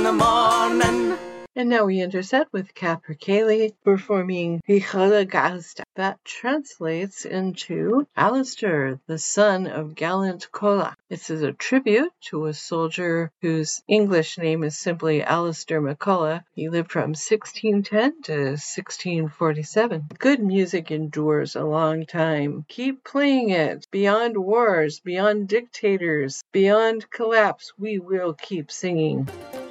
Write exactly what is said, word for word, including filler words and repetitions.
the morning. And now we intercept with Capercaillie performing Hichola Galsta. That translates into Alistair, the son of gallant Colla. This is a tribute to a soldier whose English name is simply Alistair MacCulloch. He lived from sixteen ten to sixteen forty-seven. Good music endures a long time. Keep playing it. Beyond wars, beyond dictators, beyond collapse, we will keep singing.